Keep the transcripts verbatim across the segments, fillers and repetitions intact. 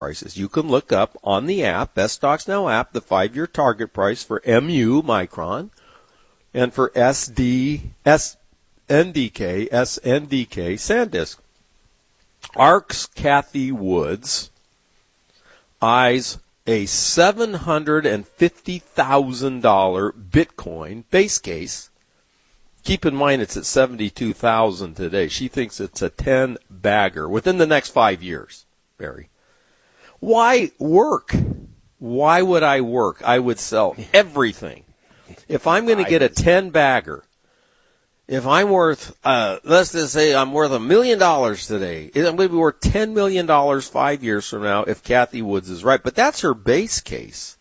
prices. You can look up on the app, Best Stocks Now app, the five-year target price for M U, Micron, and for S D, S N D K, S N D K, SanDisk. ARK's Kathy Woods eyes a seven hundred fifty thousand dollars Bitcoin base case. Keep in mind it's at seventy-two thousand dollars today. She thinks it's a ten-bagger within the next five years, Barry. Why work? Why would I work? I would sell everything. If I'm going to get a ten-bagger, if I'm worth, uh, let's just say I'm worth a million dollars today, I'm going to be worth ten million dollars five years from now if Kathy Woods is right. But that's her base case.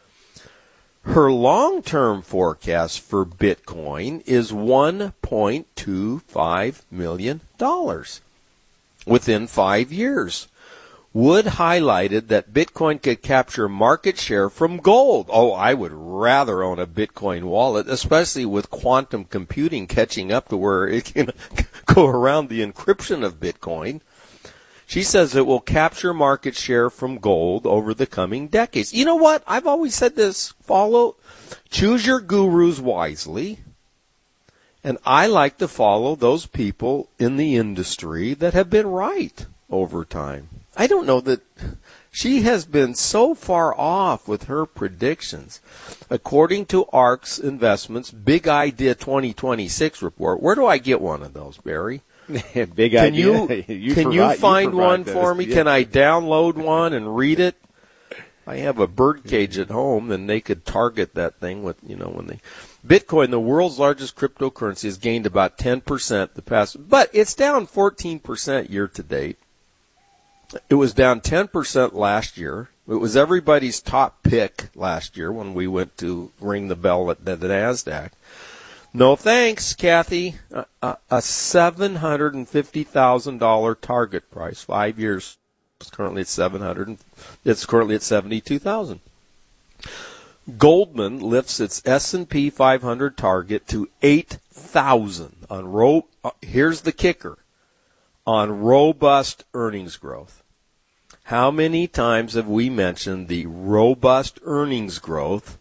Her long-term forecast for Bitcoin is one point two five million dollars within five years. Wood highlighted that Bitcoin could capture market share from gold. Oh, I would rather own a Bitcoin wallet, especially with quantum computing catching up to where it can go around the encryption of Bitcoin. She says it will capture market share from gold over the coming decades. You know what? I've always said this. Follow, choose your gurus wisely. And I like to follow those people in the industry that have been right over time. I don't know that she has been so far off with her predictions. According to ARK's Investments Big Idea twenty twenty-six report, where do I get one of those, Barry? Big can idea. You, you can provide, you find you one those. for me? Yeah. Can I download one and read it? I have a bird cage at home, and they could target that thing with, you know, when they... Bitcoin, the world's largest cryptocurrency, has gained about ten percent the past... But it's down fourteen percent year to date. It was down ten percent last year. It was everybody's top pick last year when we went to ring the bell at the, the NASDAQ. No thanks, Kathy. A, a seven hundred fifty thousand dollars target price, five years. It's currently at seven hundred. It's currently at seventy-two thousand. Goldman lifts its S and P five hundred target to eight thousand on ro- uh, here's the kicker. On robust earnings growth. How many times have we mentioned the robust earnings growth?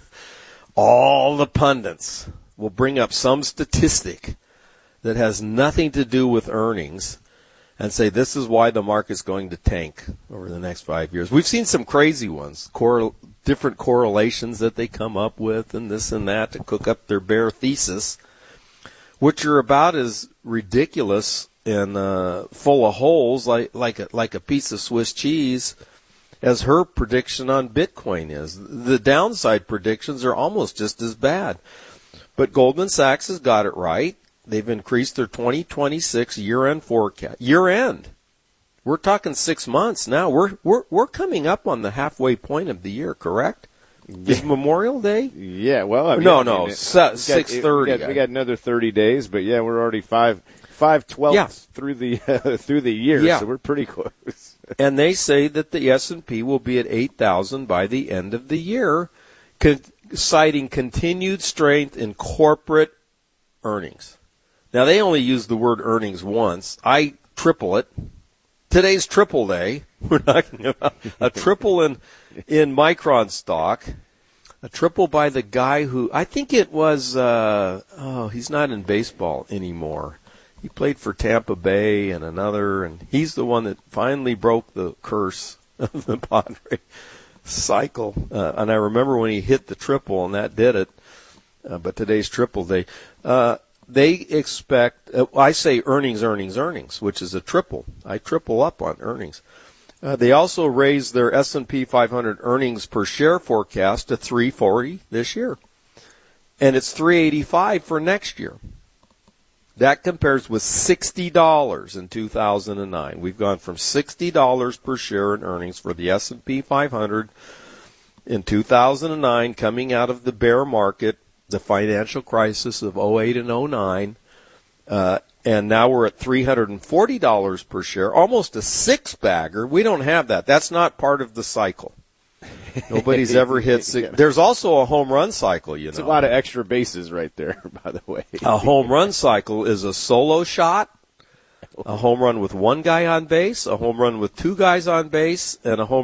All the pundits will bring up some statistic that has nothing to do with earnings and say this is why the market's going to tank over the next five years. We've seen some crazy ones, correl- different correlations that they come up with and this and that to cook up their bare thesis, which are about as ridiculous and uh, full of holes like like a, like a piece of Swiss cheese as her prediction on Bitcoin is. The downside predictions are almost just as bad. But Goldman Sachs has got it right. They've increased their twenty twenty-six year-end forecast. Year-end. We're talking six months now. We're we're we're coming up on the halfway point of the year, correct? Yeah. Is Memorial Day? Yeah, well, I mean, no, I no, mean, it, six thirty. We, we got another thirty days, but yeah, we're already five five twelfths yeah. through the uh, through the year, yeah. so we're pretty close. And they say that the S and P will be at eight thousand by the end of the year, con- citing continued strength in corporate earnings. Now, they only use the word earnings once. I triple it. Today's triple day. We're talking about a triple in in Micron stock, a triple by the guy who, I think it was, uh, oh, he's not in baseball anymore. He played for Tampa Bay and another, and he's the one that finally broke the curse of the Padre cycle. Uh, and I remember when he hit the triple, and that did it. Uh, but today's triple day. Uh, they expect, uh, I say earnings, earnings, earnings, which is a triple. I triple up on earnings. Uh, they also raised their S and P five hundred earnings per share forecast to three forty this year. And it's three eighty-five for next year. That compares with sixty dollars in two thousand nine. We've gone from sixty dollars per share in earnings for the S and P five hundred in two thousand nine, coming out of the bear market, the financial crisis of oh eight and oh nine, uh, and now we're at three hundred forty dollars per share, almost a six-bagger. We don't have that. That's not part of the cycle. Nobody's ever hit six. There's also a home run cycle, you know. It's a lot of extra bases right there, by the way. A home run cycle is a solo shot, a home run with one guy on base, a home run with two guys on base, and a home